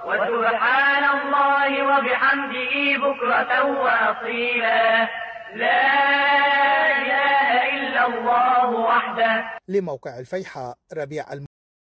وسبحان الله وبحمده بكرة وأصيلا، لا إله إلا الله وحده. لموقع الفيحاء، ربيع